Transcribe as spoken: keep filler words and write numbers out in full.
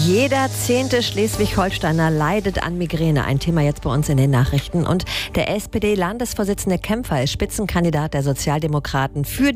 Jeder zehnte Schleswig-Holsteiner leidet an Migräne. Ein Thema jetzt bei uns in den Nachrichten. Und der S P D-Landesvorsitzende Kämpfer ist Spitzenkandidat der Sozialdemokraten für